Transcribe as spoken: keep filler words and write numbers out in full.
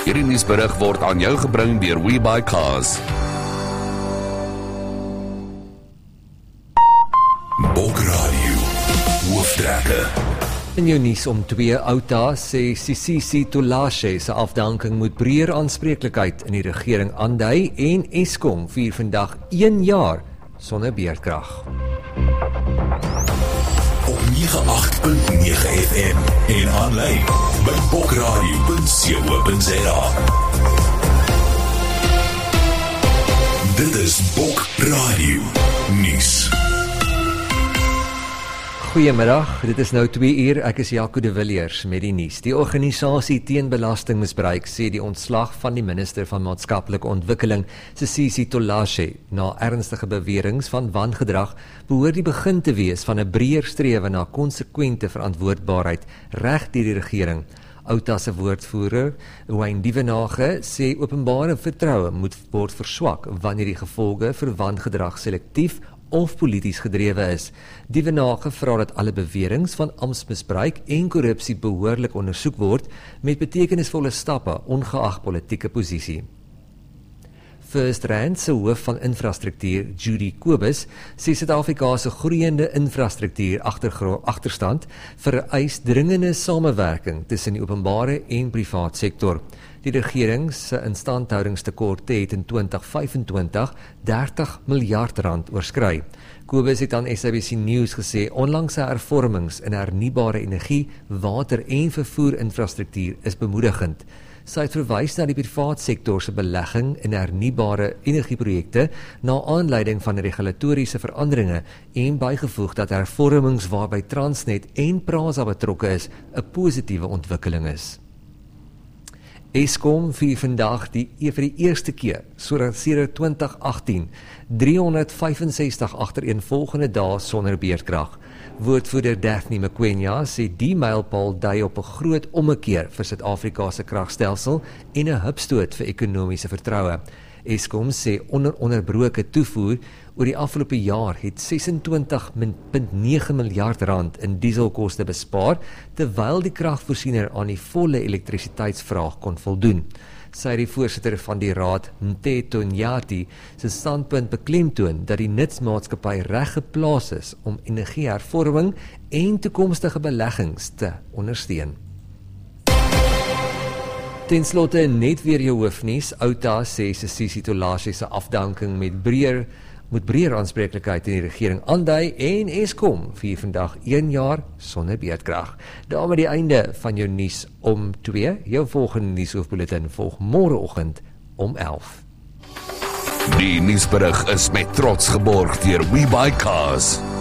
Hierdie nuusberig word aan jou gebring deur WeBuyCars. Bokradio, hoofdrekke. In jou nuus om twee Outa sê Sisisi Tolashe se afdanking moet breër aanspreeklikheid in die regering aandui en Eskom vier vandag een jaar sonder beerdkrag. Op nege agt punt nege F M en aanlyn by bokradio punt co punt za. Dit is Bokradio nuus. Goeiemiddag, dit is nou twee uur, ek is Jaco de Villiers met die nuus. Die organisasie teen belastingmisbruik sê die ontslag van die minister van maatskaplike ontwikkeling, Sisisi Tolashe, na ernstige beweringe van wangedrag, behoort die begin te wees van 'n breër strewe na konsekwente verantwoordbaarheid reg deur die regering. Outa se woordvoerder, Wayne Dievenage, sê openbare vertroue moet word verswak wanneer die gevolge vir wangedrag selektief of polities gedrewe is. Dievenage vra dat alle beweringe van amptsmisbruik en korrupsie behoorlik ondersoek word met betekenisvolle stappe ongeag politieke posisie. FirstRand se hoof van infrastruktuur, Judy Kobus, sê Suid-Afrika se groeiende infrastruktuur agterstand vereis dringende samewerking tussen die openbare en privaat sektor. Die regering se instandhoudingstekorte het in twintig vyf en twintig dertig miljard rand oorskry. Kobus het aan S A B C News gesê onlangse hervormings in hernubare energie, water en vervoerinfrastruktuur is bemoedigend. Sy het verwys na die privaat sektor se belegging in hernubare energieprojekte na aanleiding van regulatoriese veranderinge en bygevoeg dat hervormings waarby Transnet en Prasa betrokke is 'n positiewe ontwikkeling is. Eskom vier vandag die vir die eerste keer sodat sedert twintig agttien driehonderdvyfensestig agtereenvolgende dae sonder beerdkrag. Woordvoerder Daphne Mokoena sê die mylpaal dui op 'n groot ommekeer vir Suid-Afrika se kragstelsel en 'n hupstoot vir ekonomiese vertroue. Eskom sê onoronderbroke toevoer oor die afgelope jaar het sesentwintig punt nege miljard rand in dieselkoste bespaar, terwyl die kragvoorsiener aan die volle elektrisiteitsvraag kon voldoen. Sy het die voorsitter van die raad, Mteto Nyati, sy standpunt beklemtoon dat die nutsmaatskappy reg geplaas is om energiehervorming en toekomstige beleggings te ondersteun. Ten slotte net weer jou hoofnuus. Outa sê Sisisi Tolashe se afdanking met breër moet breër aanspreeklikheid in die regering aandui en Eskom vier vandag een jaar sonder beerdkrag. Daarmee die einde van jou nuus om twee. Jou volgende nuushoofbulletin volg môreoggend om elf. Die nuusberig is met trots geborg deur WeBuyCars.